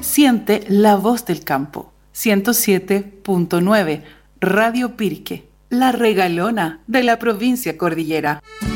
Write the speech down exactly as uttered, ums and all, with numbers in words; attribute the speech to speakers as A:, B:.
A: Siente la voz del campo. ciento siete punto nueve Radio Pirque, la regalona de la provincia cordillera.